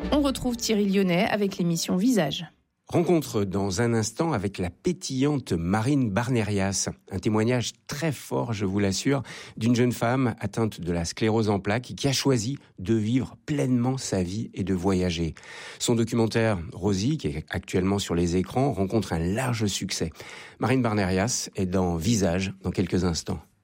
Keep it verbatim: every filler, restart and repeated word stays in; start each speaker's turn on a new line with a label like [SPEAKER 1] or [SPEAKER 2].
[SPEAKER 1] On retrouve Thierry Lyonnais avec l'émission Visage.
[SPEAKER 2] Rencontre dans un instant avec la pétillante Marine Barnerias. Un témoignage très fort, je vous l'assure, d'une jeune femme atteinte de la sclérose en plaques qui a choisi de vivre pleinement sa vie et de voyager. Son documentaire Rosie, qui est actuellement sur les écrans, rencontre un large succès. Marine Barnerias est dans Visage dans quelques instants.